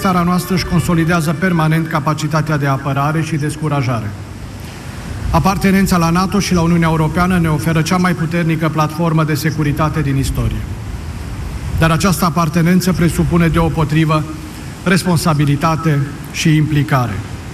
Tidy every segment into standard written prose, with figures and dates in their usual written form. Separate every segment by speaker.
Speaker 1: țara noastră își consolidează permanent capacitatea de apărare și descurajare. Apartenența la NATO și la Uniunea Europeană ne oferă cea mai puternică platformă de securitate din istorie. Dar această apartenență presupune deopotrivă responsabilitate și implicare.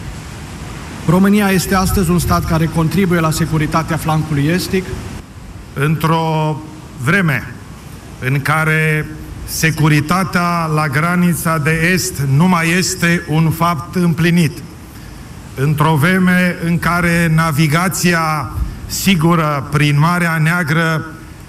Speaker 1: România este astăzi un stat care contribuie la securitatea flancului estic.
Speaker 2: Într-o vreme în care securitatea la granița de est nu mai este un fapt împlinit, într-o vreme în care navigația sigură prin Marea Neagră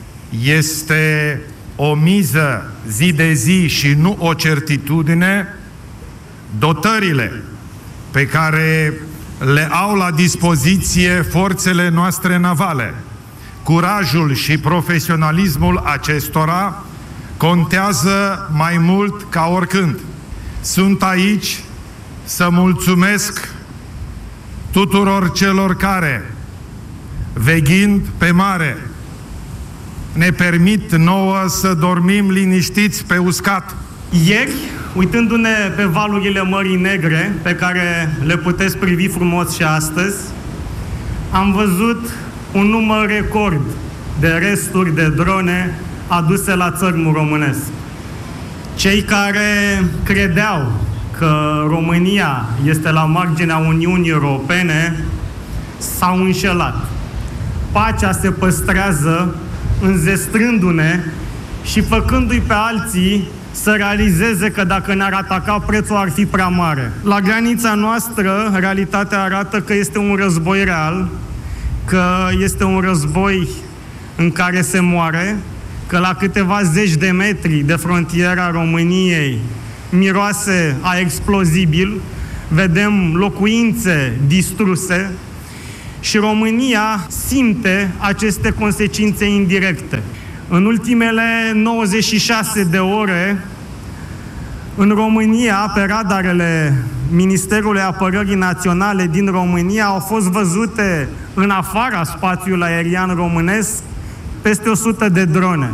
Speaker 2: este o miză zi de zi și nu o certitudine, dotările pe care le au la dispoziție forțele noastre navale, curajul și profesionalismul acestora contează mai mult ca oricând. Sunt aici să mulțumesc tuturor celor care, veghind pe mare, ne permit nouă să dormim liniștiți pe uscat.
Speaker 3: Ieri, uitându-ne pe valurile Mării Negre, pe care le puteți privi frumos și astăzi, am văzut un număr record de resturi de drone aduse la țărmul românesc. Cei care credeau că România este la marginea Uniunii Europene s-au înșelat. Pacea se păstrează înzestrându-ne și făcându-i pe alții să realizeze că dacă ne-ar ataca, prețul ar fi prea mare. La granița noastră, realitatea arată că este un război real, că este un război în care se moare, că la câteva zeci de metri de frontiera României miroase a explozibil, vedem locuințe distruse și România simte aceste consecințe indirecte. În ultimele 96 de ore, în România, pe radarele Ministerului Apărării Naționale din România, au fost văzute în afara spațiului aerian românesc peste 100 de drone.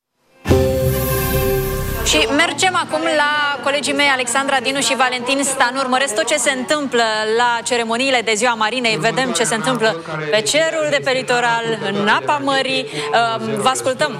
Speaker 4: Și mergem acum la colegii mei Alexandra Dinu și Valentin Stan. Urmăresc tot ce se întâmplă la ceremoniile de Ziua Marinei. Vedem ce se întâmplă pe cerul de pe litoral, în apa mării. Vă ascultăm.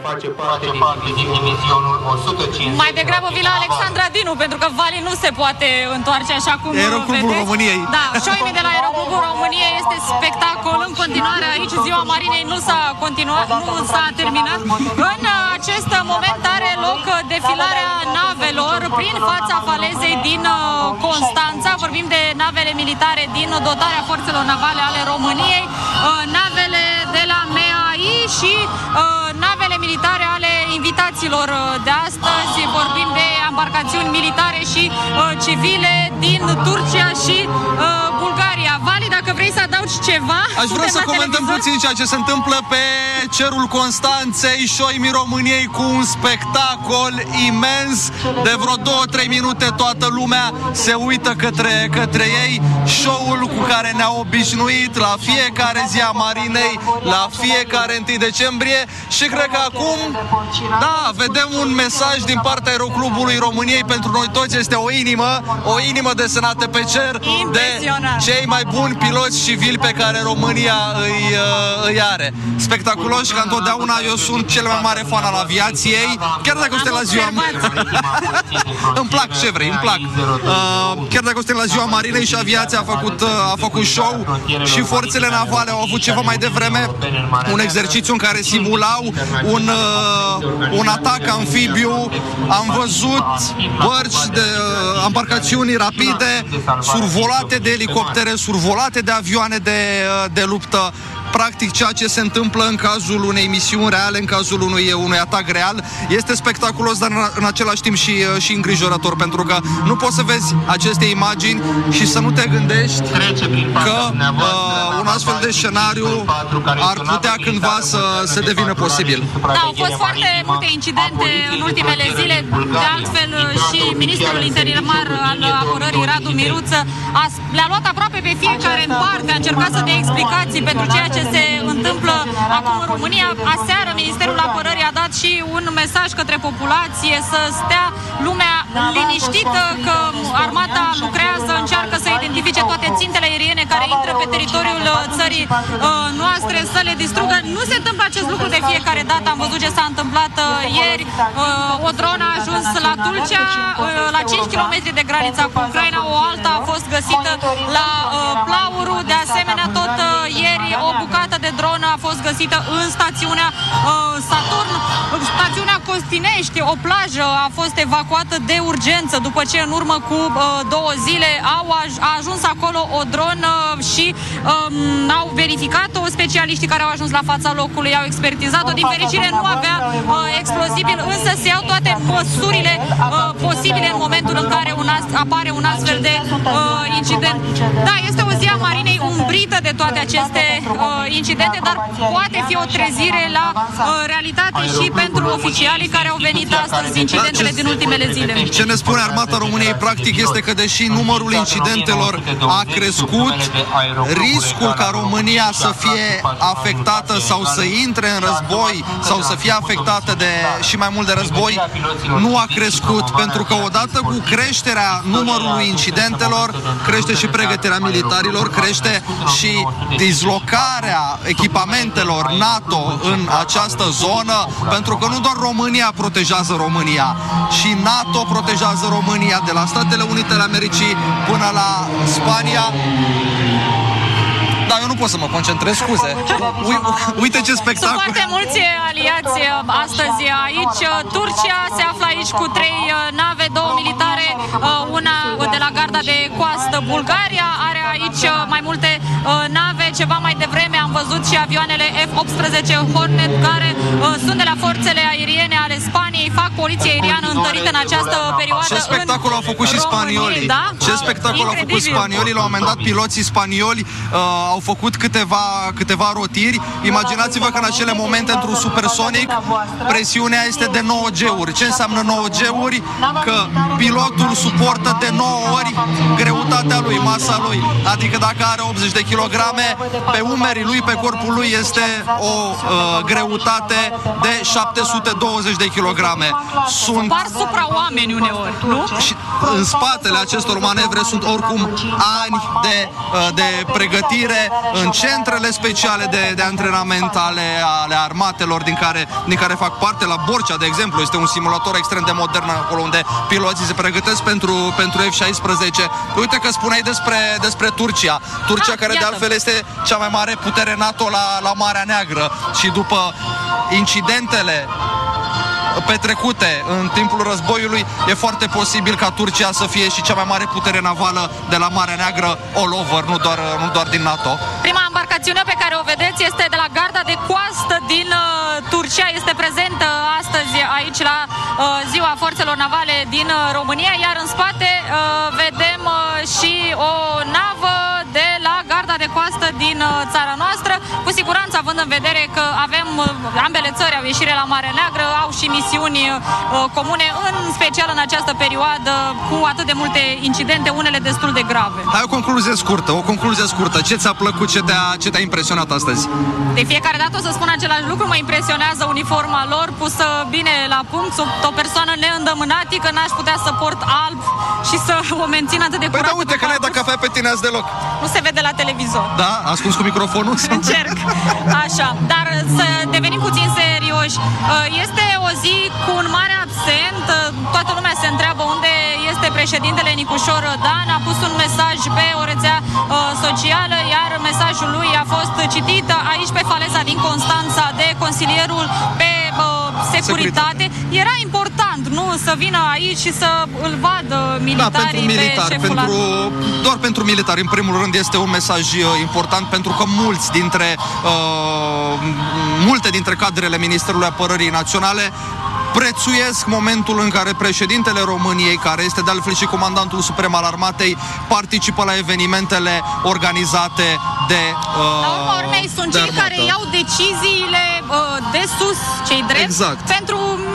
Speaker 5: Mai degrabă vii la Alexandra Dinu, pentru că Vali nu se poate întoarce așa cum
Speaker 6: Aeroclubul
Speaker 5: vedeți.
Speaker 6: României.
Speaker 5: Da, șoimii de la Aeroclubul României este spectacol în continuare. Aici Ziua Marinei nu s-a continuat, nu s-a terminat. În acest moment are loc defilarea navelor prin fața falezei din Constanța. Vorbim de navele militare din dotarea forțelor navale ale României, navele de la MEAI și navele militare ale invitaților de astăzi. Vorbim de embarcațiuni militare și civile din Turcia și Bulgaria. Vali, dacă vrei să adaugi ceva,
Speaker 6: aș vrea să comentăm puțin ceea ce se întâmplă pe cerul Constanței, șoimii României, cu un spectacol imens. De vreo 2-3 minute toată lumea se uită către ei. Show-ul cu care ne-au obișnuit la fiecare zi a Marinei, la fiecare 1 decembrie, și cred că acum, da, vedem un mesaj din partea Aeroclubului României. Pentru noi toți este o inimă desenată pe cer de cei mai buni piloți civili pe care România îi are. Spectaculos, ca întotdeauna. Eu sunt cel mai mare fan al aviației, chiar dacă suntem la ziua îmi plac, ce vrei, îmi plac. Chiar dacă suntem la Ziua Marinei și aviația a făcut show, și forțele navale au avut ceva mai devreme un exercițiu în care simulau un atac amfibiu. Am văzut bărci de embarcațiuni rapide, survolate de elicoptere, survolate de avioane de luptă. Practic ceea ce se întâmplă în cazul unei misiuni reale, în cazul unui atac real. Este spectaculos, dar în același timp și îngrijorător, pentru că nu poți să vezi aceste imagini și să nu te gândești că un astfel de scenariu ar putea cândva să devină posibil.
Speaker 5: Da, au fost foarte multe incidente în ultimele zile. De altfel, și ministrul interimar al apărării, Radu Miruță, le-a luat aproape pe fiecare în parte, a încercat să dea explicații pentru ceea ce se întâmplă acum în România. Aseară Ministerul Apărării a dat și un mesaj către populație să stea lumea liniștită, că armata lucrează, încearcă să identifice toate țintele aeriene care intră pe teritoriul țării noastre, să le distrugă. Nu se întâmplă acest lucru de fiecare dată. Am văzut ce s-a întâmplat ieri. O dronă a ajuns la Tulcea, la 5 km de granița cu Ucraina, o alta a fost găsită la Plauru. De asemenea, tot ieri o bucată de dronă a fost găsită în stațiunea Saturn. Stațiunea Costinești, o plajă, a fost evacuată de urgență după ce în urmă cu 2 zile a ajuns acolo o dronă și au verificat-o specialiștii care au ajuns la fața locului, au expertizat-o. Din fericire nu avea explozibil, însă se iau toate măsurile posibile în momentul în care apare un astfel de incident. Da, este o zi a Marinei umbrită de toate aceste incidente, dar poate fi o trezire la realitate și pentru oficialii care au venit astăzi incidentele din ultimele zile.
Speaker 6: Ce ne spune Armata României practic este că deși numărul incidentelor a crescut, riscul ca România să fie afectată sau să intre în război sau să fie afectată de și mai mult de război nu a crescut, pentru că odată cu creșterea numărului incidentelor crește și pregătirea militarilor, crește și dislocarea echipamentelor NATO în această zonă, pentru că nu doar România protejează România, și NATO protejează România, de la Statele Unite ale Americii până la Spania. Da, eu nu pot să mă concentrez, scuze. Uite ce spectacol!
Speaker 5: Sunt foarte mulți aliați astăzi aici. Turcia se află aici cu 3 nave, 2 militare, una de la garda de coastă. Bulgaria are aici mai multe nave. Ceva mai devreme am văzut și avioanele F-18 Hornet, care sunt de la forțele aeriene ale Spaniei, fac poliție aeriană întărită în această perioadă.
Speaker 6: Ce spectacol au făcut și spaniolii!
Speaker 5: Da?
Speaker 6: Ce spectacol au făcut spaniolii! La un moment dat, piloții spanioli au făcut câteva rotiri. Imaginați-vă că în acele momente, într-un supersonic, presiunea este de 9 G-uri. Ce înseamnă 9 G-uri? Că pilotul suportă de 9 ori greutatea lui, masa lui. Adică dacă are 80 de kilograme, pe umerii lui, pe corpul lui este o greutate de 720 de kilograme.
Speaker 5: Sunt par supra-oameni uneori, nu?
Speaker 6: Și în spatele acestor manevre sunt oricum ani de pregătire în centrele speciale de antrenament ale armatelor din care fac parte. La Borcea, de exemplu, este un simulator extrem de modern acolo unde piloții se pregătesc pentru F-16. Uite că spuneai despre Turcia. Turcia care de altfel este cea mai mare putere NATO la Marea Neagră, și după incidentele petrecute în timpul războiului, e foarte posibil ca Turcia să fie și cea mai mare putere navală de la Marea Neagră all over, nu doar din NATO.
Speaker 5: Prima embarcațiune pe care o vedeți este de la garda de coastă din Turcia, este prezentă astăzi aici la Ziua Forțelor Navale din România, iar în spate vedem și o navă de la garda de coastă din țara noastră. Cu siguranță, având în vedere că ambele țări au ieșire la Marea Neagră, au și misiuni comune, în special în această perioadă cu atât de multe incidente, unele destul de grave.
Speaker 6: Hai o concluzie scurtă. Ce ți-a plăcut, ce te-a impresionat astăzi?
Speaker 5: De fiecare dată o să spun același lucru, mă impresionează uniforma lor pusă bine la punct. Sunt o persoană neîndămânatică, n-aș putea să port alb și să o mențin atât de curată.
Speaker 6: Păi da, uite că n-ai dat cafea pe tine azi deloc.
Speaker 5: Nu se vede la televizor.
Speaker 6: Da? Ascuns cu microfonul?
Speaker 5: Încerc. Așa, dar să devenim puțin serioși. Este o zi cu un mare absent. Toată lumea se întreabă unde este președintele Nicușor Dan. A pus un mesaj pe o rețea socială, iar mesajul lui a fost citit aici pe faleza din Constanța de consilierul pe securitate. Era important, nu? Să vină aici și să îl vadă militarii pe șeful
Speaker 6: doar pentru militari. În primul rând este un mesaj important, pentru că multe dintre cadrele Ministerului Apărării Naționale prețuiesc momentul în care președintele României, care este de altfel și comandantul suprem al armatei, participă la evenimentele organizate de
Speaker 5: la urma urmei sunt cei care iau deciziile de sus, cei drept, pentru militari.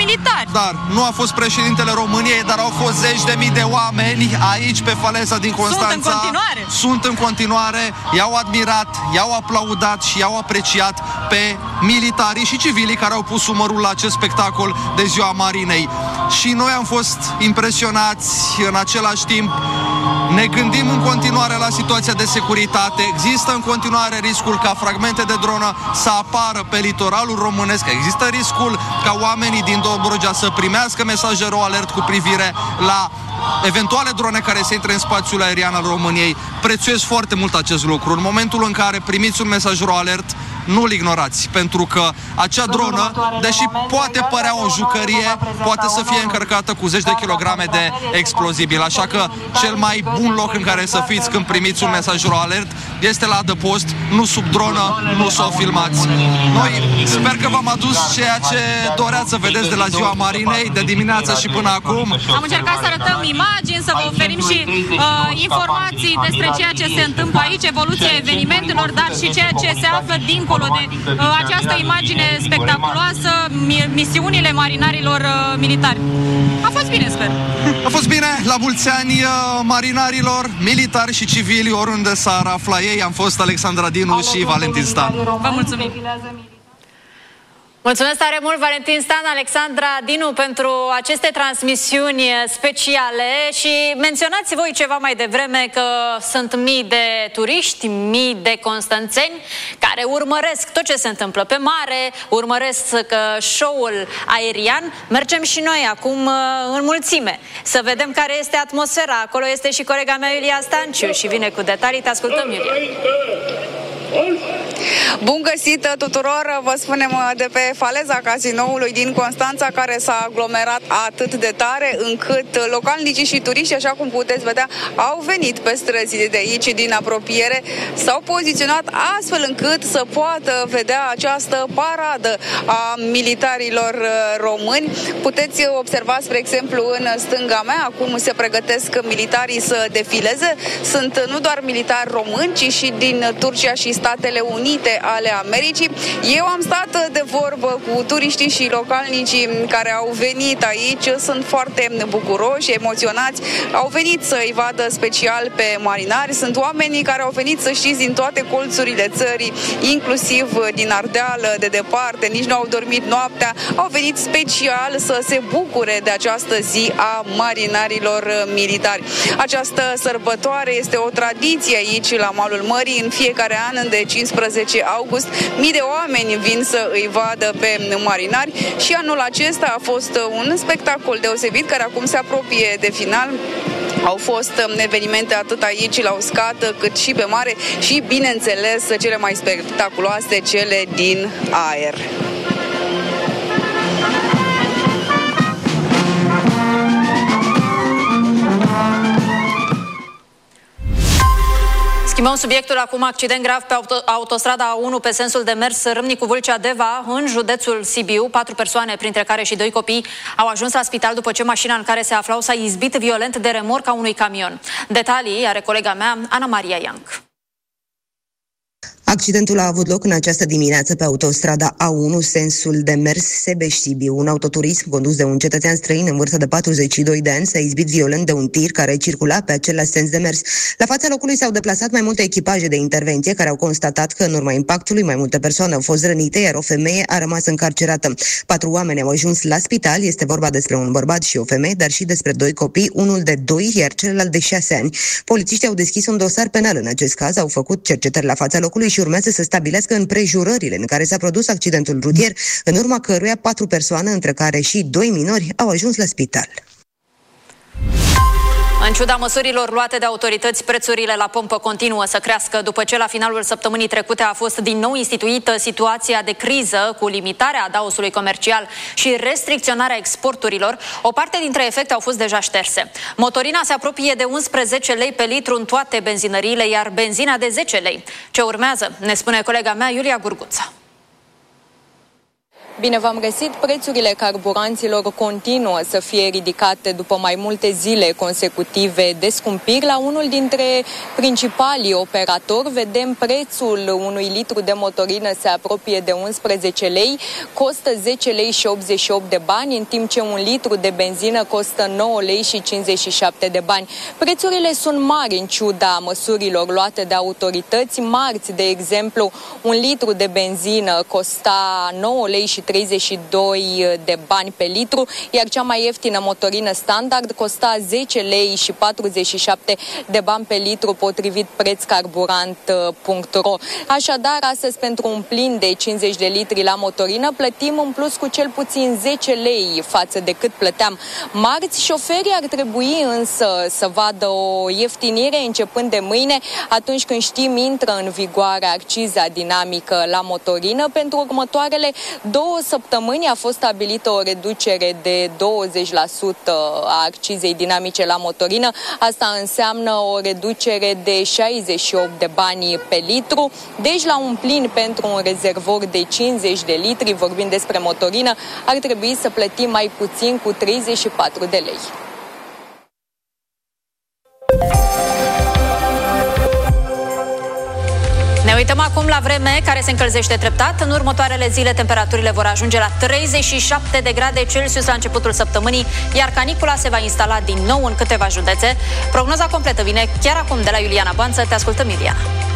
Speaker 6: Dar nu a fost președintele României, dar au fost zeci de mii de oameni aici pe faleza din Constanța.
Speaker 4: Sunt în continuare.
Speaker 6: Sunt în continuare, i-au admirat, i-au aplaudat și i-au apreciat pe militarii și civilii care au pus umărul la acest spectacol de Ziua Marinei. Și noi am fost impresionați în același timp. Ne gândim în continuare la situația de securitate. Există în continuare riscul ca fragmente de dronă să apară pe litoralul românesc. Există riscul ca oamenii din Dobrogea să primească mesaje RoAlert cu privire la eventuale drone care se intre în spațiul aerian al României. Prețuiesc foarte mult acest lucru. În momentul în care primiți un mesaj RoAlert, nu-l ignorați, pentru că acea dronă, deși poate părea o jucărie, poate să fie încărcată cu zeci de kilograme de explozibil. Așa că cel mai bun loc în care să fiți când primiți un mesaj RoAlert este la adăpost, nu sub dronă, nu să o filmați. Noi sper că v-am adus ceea ce doreați să vedeți de la Ziua Marinei, de dimineață și până acum.
Speaker 5: Am încercat să arătăm imagini, să vă oferim și informații despre ceea ce se întâmplă aici, evoluția evenimentelor, dar și ceea ce se află dincolo de această imagine spectaculoasă, misiunile marinarilor militari. A fost bine, sper.
Speaker 6: A fost bine, la mulți ani marinarilor, militari și civili, oriunde s-ar afla ei. Am fost Alexandra Dinu și Valentin Stan.
Speaker 5: Vă mulțumim!
Speaker 4: Mulțumesc tare mult, Valentin Stan, Alexandra Dinu, pentru aceste transmisiuni speciale și menționați voi ceva mai devreme că sunt mii de turiști, mii de constanțeni care urmăresc tot ce se întâmplă pe mare, urmăresc show-ul aerian. Mergem și noi acum în mulțime să vedem care este atmosfera. Acolo este și colega mea Iulia Stanciu și vine cu detalii. Te ascultăm, Iulia.
Speaker 7: Bun găsit tuturor, vă spunem de pe faleza cazinoului din Constanța, care s-a aglomerat atât de tare încât localnicii și turiștii, așa cum puteți vedea, au venit pe străzile de aici din apropiere, s-au poziționat astfel încât să poată vedea această paradă a militarilor români. Puteți observa, spre exemplu, în stânga mea, acum se pregătesc militarii să defileze. Sunt nu doar militari români, ci și din Turcia și Statele Unite ale Americii. Eu am stat de vorbă cu turiștii și localnicii care au venit aici. Sunt foarte bucuroși, emoționați. Au venit să-i vadă special pe marinari. Sunt oamenii care au venit, să știți, din toate colțurile țării, inclusiv din Ardeal, de departe. Nici nu au dormit noaptea. Au venit special să se bucure de această zi a marinarilor militari. Această sărbătoare este o tradiție aici la malul mării. În fiecare an, de 15 august, mii de oameni vin să îi vadă pe marinari și anul acesta a fost un spectacol deosebit care acum se apropie de final. Au fost evenimente atât aici la uscat cât și pe mare și, bineînțeles, cele mai spectaculoase, cele din aer.
Speaker 4: Schimbăm subiectul acum. Accident grav pe autostrada A1 pe sensul de mers Râmnicu-Vâlcea-Deva în județul Sibiu. 4 persoane, printre care și 2 copii, au ajuns la spital după ce mașina în care se aflau s-a izbit violent de remorca unui camion. Detalii are colega mea, Ana Maria Ianc.
Speaker 8: Accidentul a avut loc în această dimineață pe autostrada A1, sensul de mers Sebeș-Sibiu. Un autoturism condus de un cetățean străin în vârstă de 42 de ani s-a izbit violent de un tir care circula pe același sens de mers. La fața locului s-au deplasat mai multe echipaje de intervenție care au constatat că în urma impactului mai multe persoane au fost rănite, iar o femeie a rămas încarcerată. 4 oameni au ajuns la spital, este vorba despre un bărbat și o femeie, dar și despre 2 copii, unul de 2, iar celălalt de 6 ani. Polițiștii au deschis un dosar penal în acest caz, au făcut cercetări la fața locului și urmează să stabilească împrejurările în care s-a produs accidentul rutier, în urma căruia 4 persoane, între care și 2 minori, au ajuns la spital.
Speaker 4: În ciuda măsurilor luate de autorități, prețurile la pompă continuă să crească după ce la finalul săptămânii trecute a fost din nou instituită situația de criză cu limitarea adaosului comercial și restricționarea exporturilor. O parte dintre efecte au fost deja șterse. Motorina se apropie de 11 lei pe litru în toate benzinăriile, iar benzina de 10 lei. Ce urmează? Ne spune colega mea Iulia Gurguța.
Speaker 9: Bine v-am găsit. Prețurile carburanților continuă să fie ridicate după mai multe zile consecutive de scumpiri. La unul dintre principalii operatori vedem prețul unui litru de motorină se apropie de 11 lei, costă 10 lei și 88 de bani, în timp ce un litru de benzină costă 9 lei și 57 de bani. Prețurile sunt mari în ciuda măsurilor luate de autorități. Marți, de exemplu, un litru de benzină costa 9 lei și 32 de bani pe litru, iar cea mai ieftină motorină standard costa 10 lei și 47 de bani pe litru, potrivit prețcarburant.ro. Așadar, astăzi, pentru un plin de 50 de litri la motorină, plătim în plus cu cel puțin 10 lei față de cât plăteam marți. Șoferii ar trebui însă să vadă o ieftinire începând de mâine, atunci când știm intră în vigoare acciza dinamică la motorină. Pentru următoarele 2 săptămâni a fost stabilită o reducere de 20% a accizei dinamice la motorină. Asta înseamnă o reducere de 68 de bani pe litru. Deci la un plin pentru un rezervor de 50 de litri, vorbind despre motorină, ar trebui să plătim mai puțin cu 34 de lei.
Speaker 4: Ne uităm acum la vreme, care se încălzește treptat. În următoarele zile temperaturile vor ajunge la 37 de grade Celsius la începutul săptămânii, iar canicula se va instala din nou în câteva județe. Prognoza completă vine chiar acum de la Iuliana Banță. Te ascultăm, Iuliana.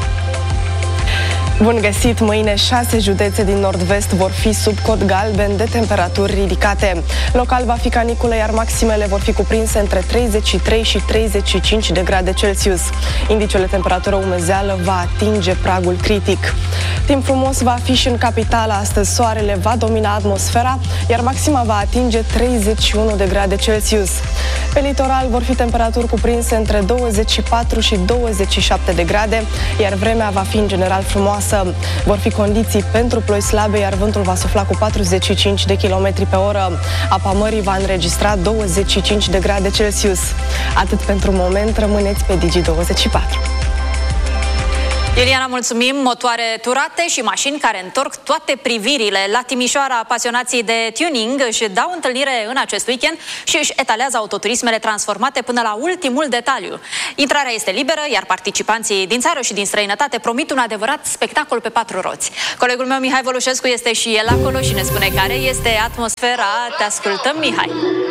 Speaker 10: Bun găsit! Mâine 6 județe din nord-vest vor fi sub cod galben de temperaturi ridicate. Local va fi caniculă, iar maximele vor fi cuprinse între 33 și 35 de grade Celsius. Indicele temperatură umezeală va atinge pragul critic. Timp frumos va fi și în capitală. Astăzi soarele va domina atmosfera, iar maxima va atinge 31 de grade Celsius. Pe litoral vor fi temperaturi cuprinse între 24 și 27 de grade, iar vremea va fi în general frumoasă. Vor fi condiții pentru ploi slabe, iar vântul va sufla cu 45 de km pe oră. Apa mării va înregistra 25 de grade Celsius. Atât pentru moment, rămâneți pe Digi24.
Speaker 4: Iuliana, mulțumim! Motoare turate și mașini care întorc toate privirile. La Timișoara, pasionații de tuning își dau întâlnire în acest weekend și își etalează autoturismele transformate până la ultimul detaliu. Intrarea este liberă, iar participanții din țară și din străinătate promit un adevărat spectacol pe 4 roți. Colegul meu, Mihai Volușescu, este și el acolo și ne spune care este atmosfera. Te ascultăm, Mihai!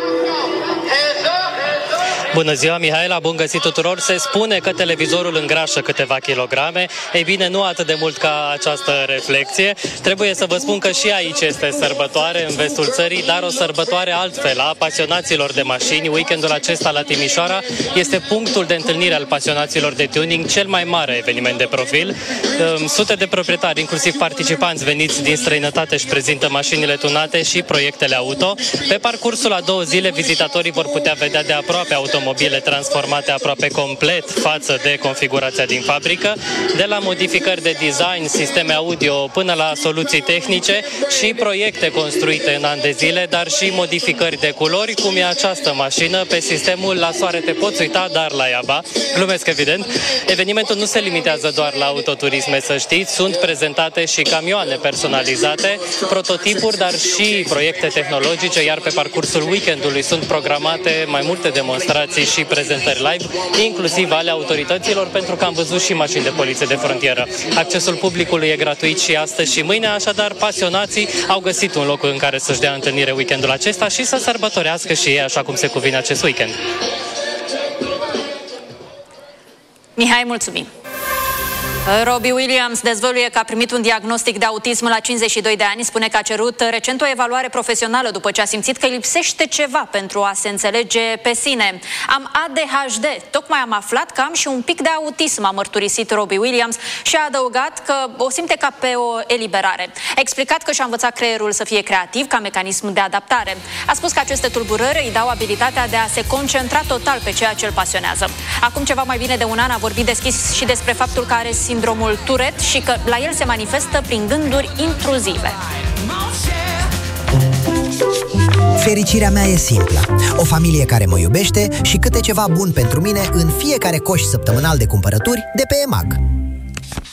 Speaker 11: Bună ziua, Mihaela, bun găsit tuturor! Se spune că televizorul îngrașă câteva kilograme. Ei bine, nu atât de mult ca această reflexie. Trebuie să vă spun că și aici este sărbătoare în vestul țării, dar o sărbătoare altfel a pasionaților de mașini. Weekendul acesta la Timișoara este punctul de întâlnire al pasionaților de tuning, cel mai mare eveniment de profil. Sute de proprietari, inclusiv participanți veniți din străinătate, își prezintă mașinile tunate și proiectele auto. Pe parcursul a 2 zile, vizitatorii vor putea vedea de aproape automobile transformate aproape complet față de configurația din fabrică, de la modificări de design, sisteme audio, până la soluții tehnice și proiecte construite în ani de zile, dar și modificări de culori, cum e această mașină pe sistemul la soare te poți uita, dar la iaba. Glumesc, evident. Evenimentul nu se limitează doar la autoturisme, să știți, sunt prezentate și camioane personalizate, prototipuri, dar și proiecte tehnologice, iar pe parcursul weekendului sunt programate mai multe demonstrații și prezentări live, inclusiv ale autorităților, pentru că am văzut și mașini de poliție de frontieră. Accesul publicului e gratuit și astăzi și mâine, așadar pasionații au găsit un loc în care să-și dea întâlnire weekendul acesta și să sărbătorească și ei așa cum se cuvine acest weekend.
Speaker 4: Mihai, mulțumim! Robbie Williams dezvăluie că a primit un diagnostic de autism la 52 de ani. Spune că a cerut recent o evaluare profesională după ce a simțit că îi lipsește ceva pentru a se înțelege pe sine. Am ADHD. Tocmai am aflat că am și un pic de autism, a mărturisit Robbie Williams și a adăugat că o simte ca pe o eliberare. A explicat că și-a învățat creierul să fie creativ ca mecanism de adaptare. A spus că aceste tulburări îi dau abilitatea de a se concentra total pe ceea ce îl pasionează. Acum ceva mai bine de un an a vorbit deschis și despre faptul că are sindromul Tourette și că la el se manifestă prin gânduri intruzive.
Speaker 12: Fericirea mea e simplă. O familie care mă iubește și câte ceva bun pentru mine în fiecare coș săptămânal de cumpărături de pe EMAG.